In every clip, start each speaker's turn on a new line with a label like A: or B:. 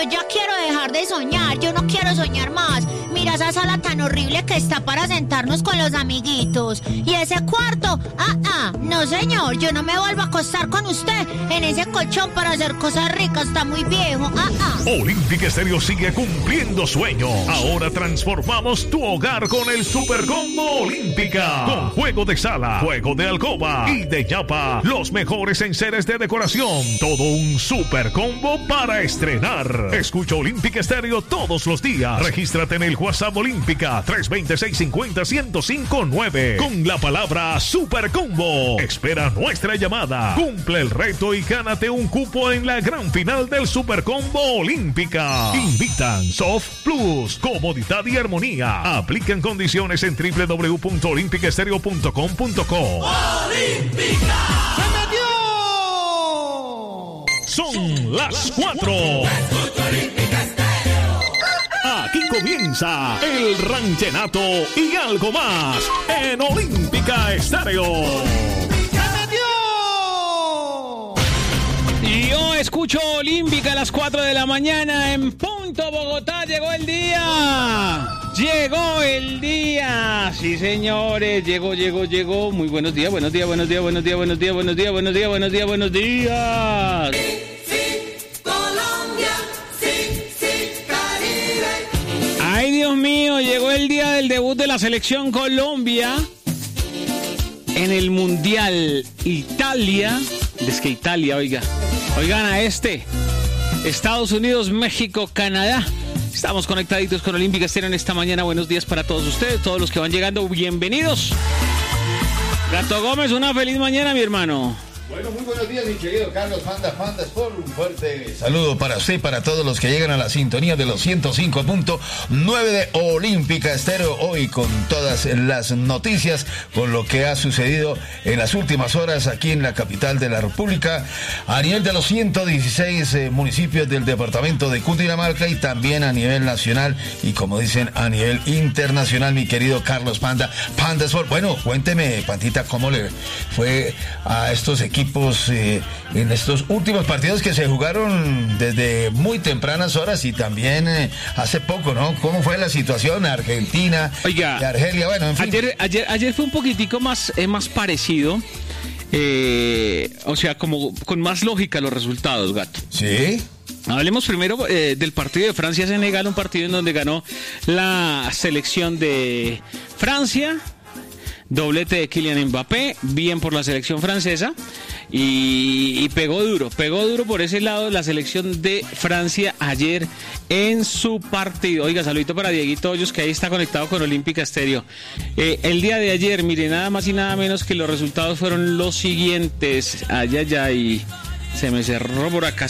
A: ya quiero dejar de soñar, yo no quiero soñar más. Mira esa sala tan horrible que está para sentarnos con los amiguitos. Y ese cuarto, no señor, yo no me vuelvo a acostar con usted en ese colchón para hacer cosas ricas, está muy viejo,
B: Olímpica Estéreo sigue cumpliendo sueños. Ahora transformamos tu hogar con el Super Combo Olímpica. Con juego de sala, juego de alcoba y de yapa. Los mejores enseres de decoración. Todo un super combo para estrenar. Escucha Olímpica Estéreo todos los días. Regístrate en el WhatsApp Olímpica 320-650-1059 con la palabra Super Combo. Espera nuestra llamada. Cumple el reto y gánate un cupo en la gran final del Super Combo Olímpica. Invitan Soft Plus, comodidad y armonía. Aplican condiciones en www.olimpicaestereo.com.co.
C: ¡Olímpica!
B: ¡Se metió! Son las 4. Aquí comienza el ranchenato y algo más en Olímpica Estéreo.
D: Yo escucho Olímpica a las 4 de la mañana en punto Bogotá. Llegó el día. Llegó el día. Sí, señores. Llegó. Muy buenos días.
C: Caribe.
D: Ay, Dios mío, llegó el día del debut de la selección Colombia en el Mundial Italia. Es que Italia, oigan a Estados Unidos, México, Canadá. Estamos conectaditos con Olímpica Estéreo en esta mañana. Buenos días para todos ustedes, todos los que van llegando, bienvenidos. Gato Gómez, una feliz mañana, mi hermano.
E: Bueno, muy buenos días, mi querido Carlos Panda Sport. Un fuerte saludo para usted y para todos los que llegan a la sintonía de los 105.9 de Olímpica Estéreo. Hoy con todas las noticias, con lo que ha sucedido en las últimas horas aquí en la capital de la República, a nivel de los 116 municipios del departamento de Cundinamarca y también a nivel nacional y, como dicen, a nivel internacional, mi querido Carlos Panda Sport. Bueno, cuénteme, Pantita, cómo le fue a estos equipos en estos últimos partidos que se jugaron desde muy tempranas horas y también hace poco, ¿no? ¿Cómo fue la situación? Argentina,
D: oiga,
E: y Argelia, bueno, en fin.
D: Ayer fue un poquitico más parecido, o sea, como con más lógica los resultados, Gato.
E: Sí.
D: Hablemos primero del partido de Francia-Senegal, un partido en donde ganó la selección de Francia. Doblete de Kylian Mbappé, bien por la selección francesa y pegó duro por ese lado la selección de Francia ayer en su partido. Oiga, saludito para Dieguito Hoyos, que ahí está conectado con Olímpica Estéreo. El día de ayer, mire, nada más y nada menos que los resultados fueron los siguientes. Ay, se me cerró por acá.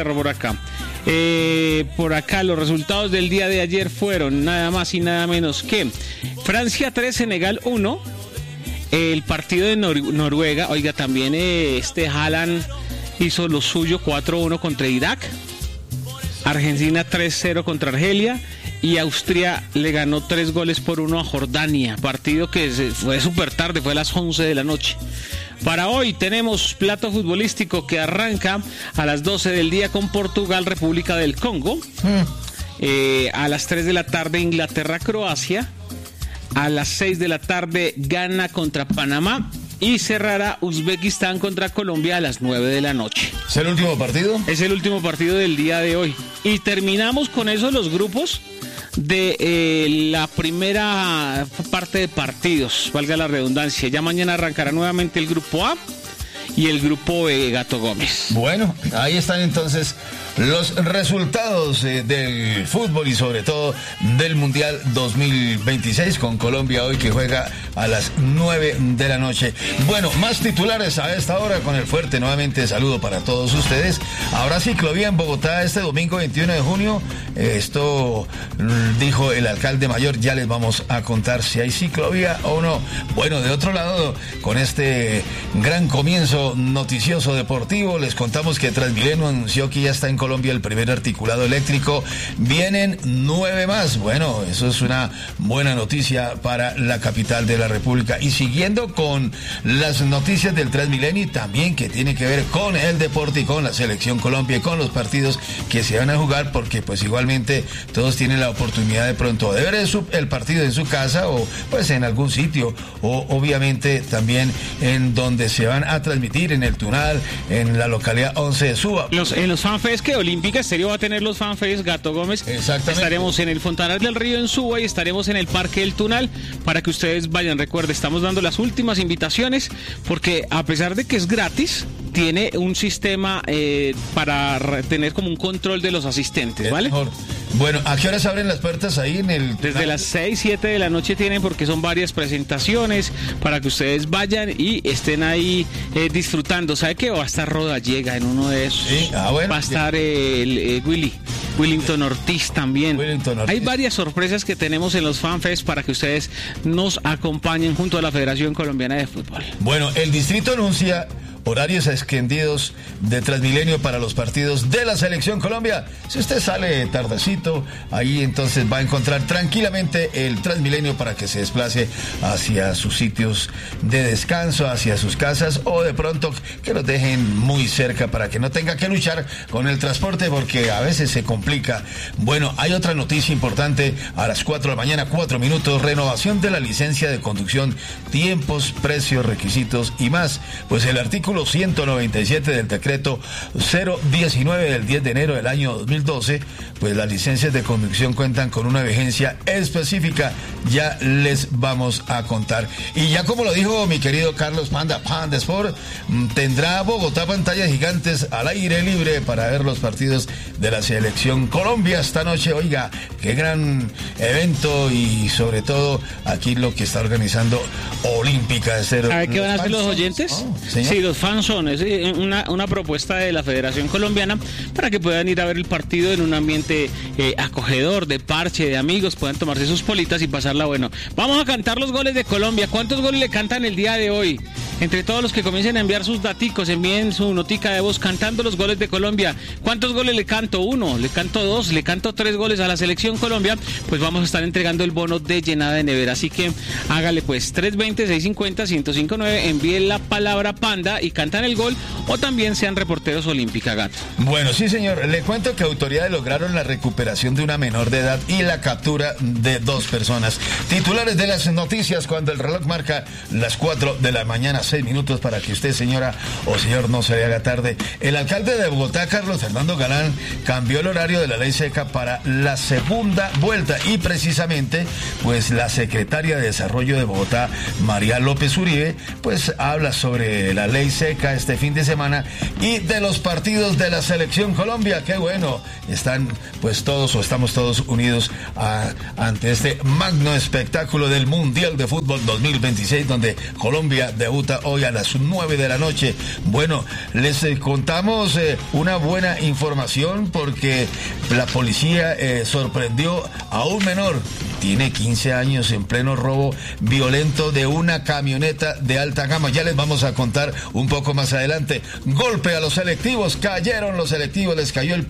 D: Por acá los resultados del día de ayer fueron nada más y nada menos que Francia 3, Senegal 1. El partido de Noruega, oiga, también Haaland hizo lo suyo, 4-1 contra Irak. Argentina 3-0 contra Argelia. Y Austria le ganó 3-1 a Jordania. Partido que fue súper tarde, fue a las 11 de la noche. Para hoy tenemos plato futbolístico que arranca a las 12 del día con Portugal, República del Congo. A las 3 de la tarde Inglaterra, Croacia. A las 6 de la tarde Ghana contra Panamá. Y cerrará Uzbekistán contra Colombia a las 9 de la noche.
E: ¿Es el último partido?
D: Es el último partido del día de hoy. Y terminamos con eso los grupos de la primera parte de partidos, valga la redundancia. Ya mañana arrancará nuevamente el grupo A y el grupo B, Gato Gómez.
E: Bueno, ahí están entonces los resultados del fútbol y sobre todo del Mundial 2026 con Colombia hoy que juega a las 9 de la noche. Bueno, más titulares a esta hora con el fuerte nuevamente saludo para todos ustedes. Habrá ciclovía en Bogotá este domingo 21 de junio. Esto dijo el alcalde mayor, ya les vamos a contar si hay ciclovía o no. Bueno, de otro lado, con este gran comienzo noticioso deportivo, les contamos que Transmilenio anunció que ya está en Colombia Colombia el primer articulado eléctrico. Vienen 9 más. Bueno, eso es una buena noticia para la capital de la República. Y siguiendo con las noticias del Transmilenio, también que tiene que ver con el deporte y con la selección Colombia y con los partidos que se van a jugar, porque pues igualmente todos tienen la oportunidad de pronto de ver el partido en su casa o pues en algún sitio, o obviamente también en donde se van a transmitir, en el Tunal, en la localidad 11 de Suba.
D: En los fanfest que Olímpica Estéreo va a tener, los fanfest Gato Gómez.
E: Exactamente.
D: Estaremos en el Fontanar del Río en Suba y estaremos en el Parque del Tunal para que ustedes vayan. Recuerde, estamos dando las últimas invitaciones porque a pesar de que es gratis, tiene un sistema para tener como un control de los asistentes, ¿vale?
E: Mejor. Bueno, ¿a qué horas abren las puertas ahí en el...?
D: Desde las 6, 7 de la noche tienen, porque son varias presentaciones para que ustedes vayan y estén ahí disfrutando. ¿Sabe qué? Va a estar Rodallega en uno de esos.
E: Sí, bueno.
D: Va a estar Willington Ortiz también.
E: Willington Ortiz.
D: Hay varias sorpresas que tenemos en los FanFest para que ustedes nos acompañen junto a la Federación Colombiana de Fútbol.
E: Bueno, el distrito anuncia horarios extendidos de Transmilenio para los partidos de la Selección Colombia. Si usted sale tardecito, ahí entonces va a encontrar tranquilamente el Transmilenio para que se desplace hacia sus sitios de descanso, hacia sus casas, o de pronto que los dejen muy cerca para que no tenga que luchar con el transporte, porque a veces se complica. Bueno, hay otra noticia importante a las 4 de la mañana, 4 minutos, renovación de la licencia de conducción, tiempos, precios, requisitos y más. Pues el artículo 197 del decreto 019 del 10 de enero del año 2012, pues las licencias de conducción cuentan con una vigencia específica, ya les vamos a contar. Y ya como lo dijo mi querido Carlos Panda Sport, tendrá Bogotá pantallas gigantes al aire libre para ver los partidos de la Selección Colombia esta noche. Oiga, qué gran evento, y sobre todo aquí lo que está organizando Olímpica Estéreo.
D: ¿Sabe qué van a hacer los oyentes? Sí, los fans son, es una propuesta de la Federación Colombiana para que puedan ir a ver el partido en un ambiente acogedor, de parche, de amigos, puedan tomarse sus politas y pasarla bueno. Vamos a cantar los goles de Colombia. ¿Cuántos goles le cantan el día de hoy? Entre todos los que comiencen a enviar sus daticos, envíen su notica de voz cantando los goles de Colombia. ¿Cuántos goles le canto? 1, le canto 2, le canto 3 goles a la Selección Colombia. Pues vamos a estar entregando el bono de llenada de nevera. Así que hágale pues 320-650-1059, envíen la palabra Panda y cantan el gol, o también sean reporteros Olímpica, Gato.
E: Bueno, sí señor, le cuento que autoridades lograron la recuperación de una menor de edad y la captura de 2 personas. Titulares de las noticias cuando el reloj marca las 4 de la mañana, 6 minutos, para que usted, señora o señor, no se le haga tarde. El alcalde de Bogotá, Carlos Fernando Galán, cambió el horario de la ley seca para la segunda vuelta, y precisamente pues la secretaria de Desarrollo de Bogotá, María López Uribe, pues habla sobre la ley seca este fin de semana y de los partidos de la Selección Colombia. Qué bueno, están pues todos, o estamos todos unidos ante este magno espectáculo del Mundial de Fútbol 2026, donde Colombia debuta hoy a las 9 de la noche. Bueno, les contamos una buena información, porque la policía sorprendió a un menor, tiene 15 años, en pleno robo violento de una camioneta de alta gama. Ya les vamos a contar un poco más adelante. Golpe a los selectivos, cayeron los selectivos, les cayó el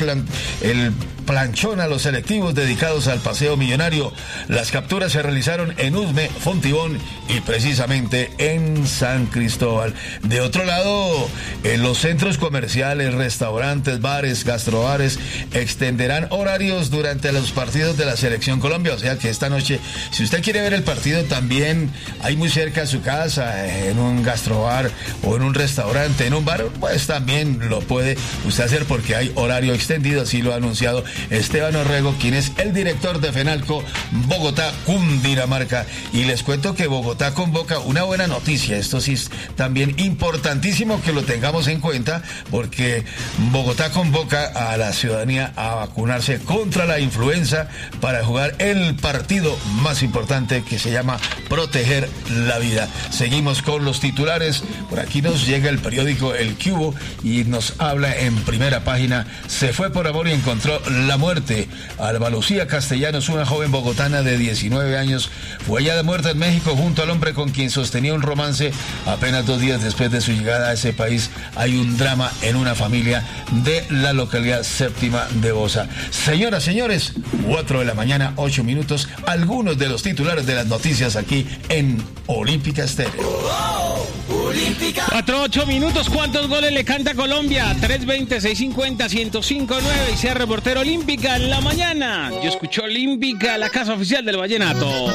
E: planchón a los selectivos dedicados al paseo millonario. Las capturas se realizaron en Usme, Fontibón y precisamente en San Cristóbal. De otro lado, en los centros comerciales, restaurantes, bares, gastrobares extenderán horarios durante los partidos de la Selección Colombia. O sea que esta noche, si usted quiere ver el partido, también hay muy cerca de su casa, en un gastrobar o en un restaurante, en un bar, pues también lo puede usted hacer, porque hay horario extendido. Así lo ha anunciado Esteban Orrego, quien es el director de FENALCO Bogotá, Cundinamarca. Y les cuento que Bogotá convoca una buena noticia. Esto sí es también importantísimo que lo tengamos en cuenta, porque Bogotá convoca a la ciudadanía a vacunarse contra la influenza para jugar el partido más importante, que se llama Proteger la Vida. Seguimos con los titulares. Por aquí nos llega el periódico El Cubo y nos habla en primera página: se fue por amor y encontró la muerte. Alba Lucía Castellanos, una joven bogotana de 19 años, fue hallada muerta en México junto al hombre con quien sostenía un romance a Apenas 2 días después de su llegada a ese país, hay un drama en una familia de la localidad séptima de Bosa. Señoras, señores, 4 de la mañana, 8 minutos, algunos de los titulares de las noticias aquí en Olímpica Estéreo.
D: 4-8 minutos, ¿cuántos goles le canta Colombia? 320-650-1059 y sea reportero Olímpica en la mañana. Yo escucho Olímpica, la casa oficial del vallenato.